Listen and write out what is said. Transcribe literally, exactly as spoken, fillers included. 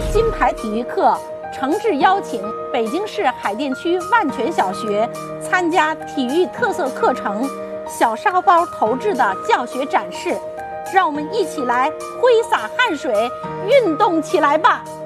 金牌体育课诚挚邀请北京市海淀区万泉小学参加体育特色课程小沙包投掷的教学展示，让我们一起来挥洒汗水，运动起来吧！